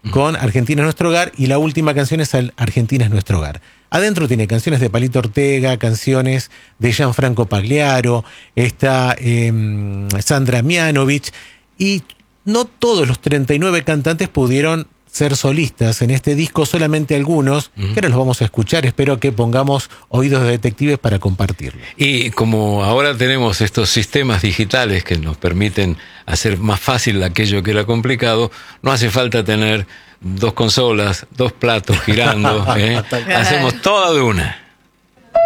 con Argentina es nuestro hogar, y la última canción es Argentina es nuestro hogar. Adentro tiene canciones de Palito Ortega, canciones de Gianfranco Pagliaro, está Sandra Mianovich, y no todos los 39 cantantes pudieron ser solistas en este disco, solamente algunos, que ahora los vamos a escuchar. Espero que pongamos oídos de detectives para compartirlo. Y como ahora tenemos estos sistemas digitales que nos permiten hacer más fácil aquello que era complicado, no hace falta tener 2 consolas, 2 platos girando, hacemos todo de una.